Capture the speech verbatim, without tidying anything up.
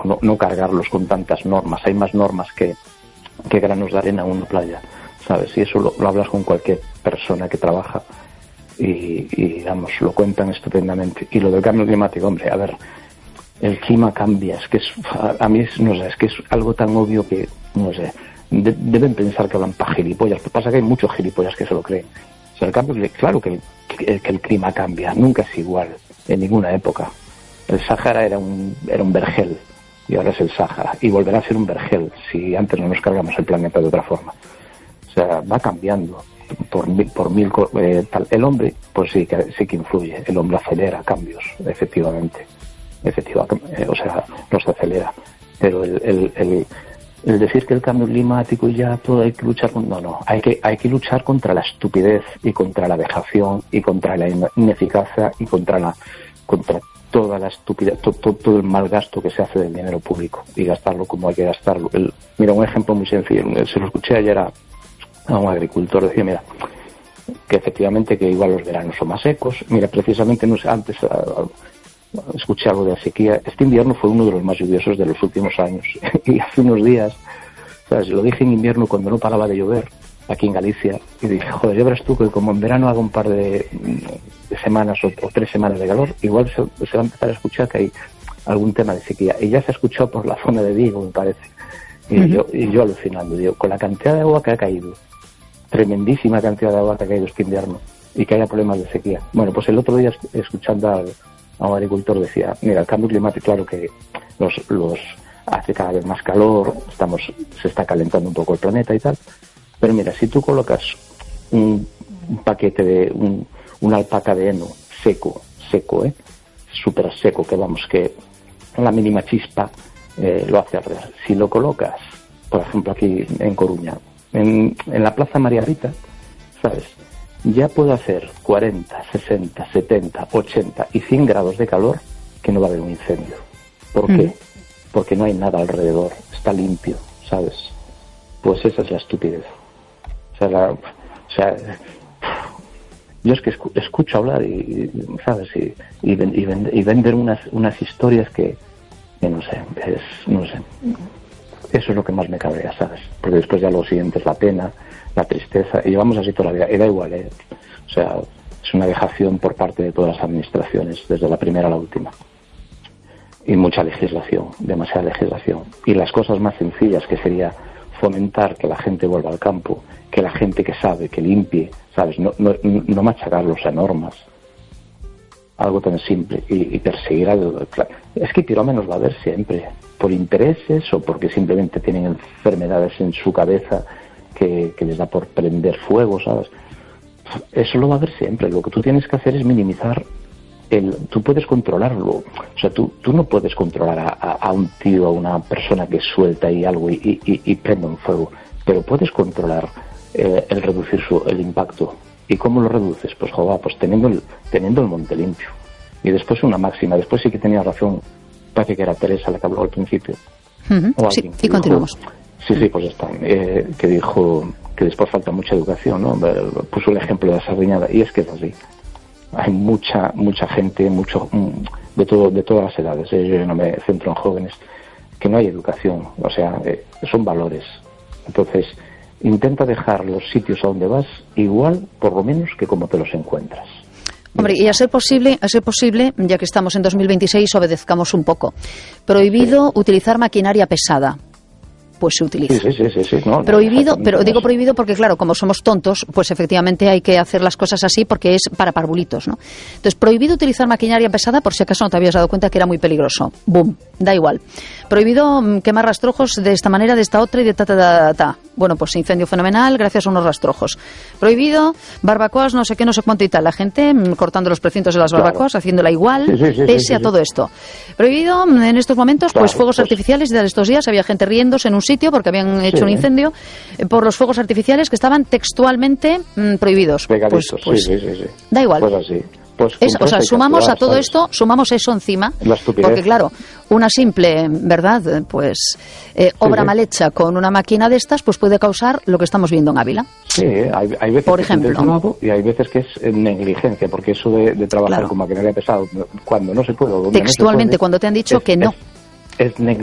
no, no cargarlos con tantas normas. Hay más normas que, que granos de arena en una playa, ¿sabes? Y eso lo, lo hablas con cualquier persona que trabaja y, y, vamos, lo cuentan estupendamente. Y lo del cambio climático, hombre, a ver, el clima cambia, es que es, a, a mí es, no sé, es que es algo tan obvio que, no sé, de, deben pensar que hablan para gilipollas. Lo que pasa es que hay muchos gilipollas que se lo creen. O sea, el cambio, claro que el, que, que el clima cambia, nunca es igual, en ninguna época. El Sáhara era un, era un vergel, y ahora es el Sáhara, y volverá a ser un vergel si antes no nos cargamos el planeta de otra forma. O sea, va cambiando por mil, por mil eh, tal. El hombre, pues sí que sí que influye, el hombre acelera cambios, efectivamente, efectivamente, eh, o sea, los acelera, pero el, el, el, el decir que el cambio climático y ya todo hay que luchar con, no, no, hay que hay que luchar contra la estupidez y contra la dejación y contra la ineficacia y contra la contra toda la estupidez, todo, todo, todo el mal gasto que se hace del dinero público y gastarlo como hay que gastarlo. El, mira, un ejemplo muy sencillo, se lo escuché ayer a, a un agricultor, decía, mira, que efectivamente que igual los veranos son más secos. Mira, precisamente no sé, antes a, a, escuché algo de la sequía. Este invierno fue uno de los más lluviosos de los últimos años y hace unos días, ¿sabes? Lo dije en invierno cuando no paraba de llover aquí en Galicia y dije, joder, ya verás tú que como en verano haga un par de, de semanas o, o tres semanas de calor, igual se, se va a empezar a escuchar que hay algún tema de sequía, y ya se ha escuchado por la zona de Vigo, me parece, y, uh-huh. yo, y yo alucinando, digo, con la cantidad de agua que ha caído, tremendísima cantidad de agua que ha caído este invierno, y que haya problemas de sequía. Bueno, pues el otro día escuchando al, a un agricultor decía, mira, el cambio climático, claro que los, los hace cada vez más calor, estamos se está calentando un poco el planeta y tal. Pero mira, si tú colocas un, un paquete de un, una alpaca de heno seco, seco, ¿eh? Súper seco, que vamos, que la mínima chispa eh, lo hace arder. Si lo colocas, por ejemplo, aquí en Coruña, en, en la Plaza María Rita, ¿sabes? Ya puede hacer cuarenta, sesenta, setenta, ochenta y cien grados de calor que no va a haber un incendio. ¿Por mm. qué? Porque no hay nada alrededor, está limpio, ¿sabes? Pues esa es la estupidez. O sea, la, o sea yo es que escu- escucho hablar y, ¿sabes? Y, y, y, vend- y vender unas unas historias que, que no sé, es, no sé. Eso es lo que más me cabrea, ¿sabes? Porque después ya lo siguiente es la pena, la tristeza, y llevamos así toda la vida, y da igual, ¿eh? O sea, es una dejación por parte de todas las administraciones, desde la primera a la última. Y mucha legislación, demasiada legislación. Y las cosas más sencillas, que sería fomentar que la gente vuelva al campo, que la gente que sabe, que limpie, ¿sabes? No, no, no machacarlos a normas. Algo tan simple. Y, y perseguir algo. Es que pirómanos va a haber siempre. Por intereses o porque simplemente tienen enfermedades en su cabeza que, que les da por prender fuego, ¿sabes? Eso lo va a haber siempre. Lo que tú tienes que hacer es minimizar el... Tú puedes controlarlo. O sea, tú, tú no puedes controlar a, a, a un tío, a una persona que suelta ahí algo y, y, y prende un fuego. Pero puedes controlar eh, el reducir su, el impacto. ¿Y cómo lo reduces? Pues, joder, pues teniendo el, teniendo el monte limpio. Y después una máxima. Después sí que tenía razón, parece que era Teresa la que habló al principio. Uh-huh. Sí, y continuamos. Sí, sí, pues ya está. Eh, que dijo que después falta mucha educación, ¿no? Puso el ejemplo de la Sardiñada, y es que es así. Hay mucha mucha gente, mucho de todo de todas las edades. ¿eh? Yo no me centro en jóvenes, que no hay educación. O sea, eh, son valores. Entonces, intenta dejar los sitios a donde vas igual, por lo menos, que como te los encuentras. Hombre, y a ser posible, a ser posible, ya que estamos en dos mil veintiséis, obedezcamos un poco. Prohibido sí. utilizar maquinaria pesada. Pues se utiliza. Sí, sí, sí, sí, sí. No, prohibido, pero digo prohibido porque, claro, como somos tontos, pues efectivamente hay que hacer las cosas así porque es para parvulitos, ¿no? Entonces, prohibido utilizar maquinaria pesada, por si acaso no te habías dado cuenta que era muy peligroso. Boom, da igual. Prohibido um, quemar rastrojos de esta manera, de esta otra y de ta, ta, ta, ta. Bueno, pues incendio fenomenal gracias a unos rastrojos. Prohibido barbacoas, no sé qué, no sé cuánto y tal. La gente um, cortando los precintos de las barbacoas, claro. haciéndola igual, sí, sí, sí, pese sí, sí, a todo sí. esto. Prohibido um, en estos momentos, claro, pues fuegos pues... artificiales. De estos días había gente riéndose en un sitio porque habían hecho sí. un incendio eh, por los fuegos artificiales que estaban textualmente mm, prohibidos. Pues, pues sí, sí, sí, sí. Da igual. Pues así. Pues es, o sea, sumamos a todo ¿sabes? esto, sumamos eso encima, porque claro, una simple, ¿verdad? Pues eh, obra sí, mal hecha con una máquina de estas, pues puede causar lo que estamos viendo en Ávila. Sí, hay, hay veces por que ejemplo, es desnudo y hay veces que es negligencia, porque eso de, de trabajar claro. con maquinaria pesada, cuando no se puede, textualmente, no se puede, cuando te han dicho es, que no. Es, es negligencia.